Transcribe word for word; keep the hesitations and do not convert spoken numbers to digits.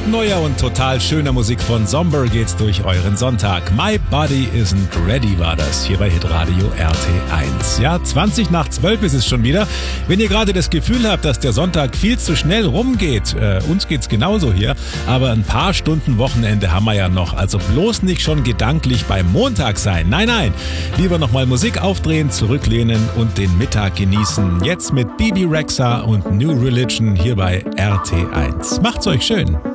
Mit neuer und total schöner Musik von Zomber geht's durch euren Sonntag. My Body Isn't Ready war das hier bei Hitradio R T eins. Ja, zwanzig nach zwölf ist es schon wieder. Wenn ihr gerade das Gefühl habt, dass der Sonntag viel zu schnell rumgeht, äh, uns geht's genauso hier, aber ein paar Stunden Wochenende haben wir ja noch. Also bloß nicht schon gedanklich beim Montag sein. Nein, nein. Lieber nochmal Musik aufdrehen, zurücklehnen und den Mittag genießen. Jetzt mit Bebe Rexha und New Religion hier bei R T eins. Macht's euch schön.